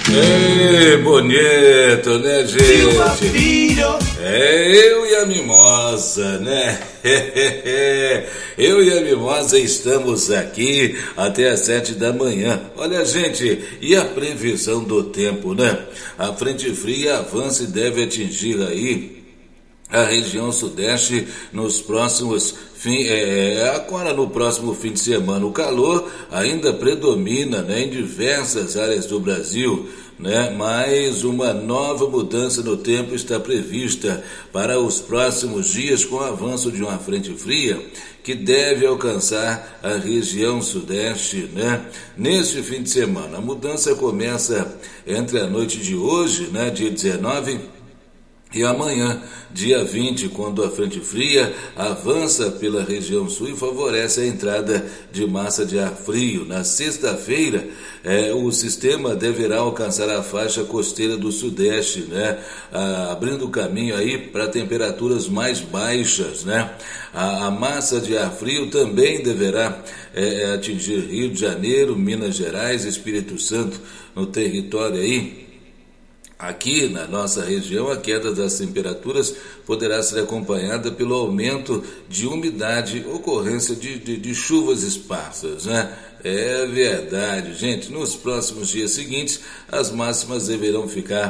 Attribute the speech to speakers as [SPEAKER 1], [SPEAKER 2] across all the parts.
[SPEAKER 1] Ei, bonito, né, gente? Eu e a Mimosa, né? Eu e a Mimosa estamos aqui até às 7 da manhã. Olha, gente, e a previsão do tempo, né? A frente fria avança e deve atingir aí a região sudeste nos próximos agora no próximo fim de semana. O calor ainda predomina, né, em diversas áreas do Brasil, né, mas uma nova mudança no tempo está prevista para os próximos dias com o avanço de uma frente fria que deve alcançar a região sudeste, né, neste fim de semana. A mudança começa entre a noite de hoje, né, dia 19, e amanhã, dia 20, quando a frente fria avança pela região sul e favorece a entrada de massa de ar frio. Na sexta-feira, o sistema deverá alcançar a faixa costeira do sudeste, né? Abrindo caminho aí para temperaturas mais baixas, né? A massa de ar frio também deverá atingir Rio de Janeiro, Minas Gerais, Espírito Santo, no território aí. Aqui na nossa região, a queda das temperaturas poderá ser acompanhada pelo aumento de umidade, ocorrência de chuvas esparsas, né? É verdade, gente. Nos próximos dias seguintes, as máximas deverão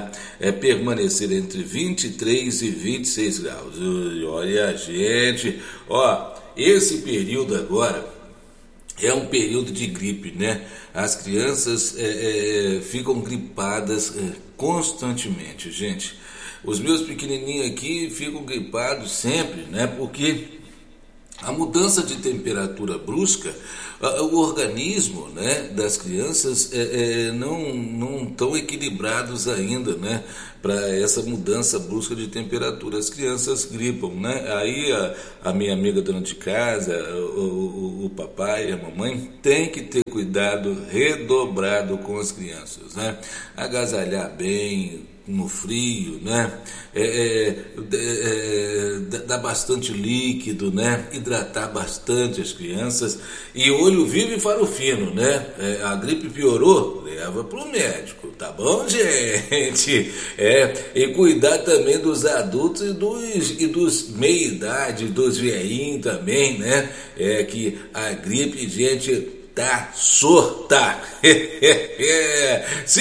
[SPEAKER 1] permanecer entre 23 e 26 graus. Olha, gente, esse período agora é um período de gripe, né? As crianças ficam gripadas constantemente, gente. Os meus pequenininhos aqui ficam gripados sempre, né? Porque a mudança de temperatura brusca, o organismo, né, das crianças não estão equilibrados ainda, né, para essa mudança brusca de temperatura. As crianças gripam, né? Aí a minha amiga dona de casa, o papai e a mamãe tem que ter cuidado redobrado com as crianças, né? Agasalhar bem no frio, né? Dar bastante líquido, né? Hidratar bastante as crianças e olho vivo e faro fino, né? A gripe piorou, leva para o médico, tá bom, gente? E cuidar também dos adultos e dos meia-idade, dos velhinhos também, né? Que a gripe, gente, tá sorta.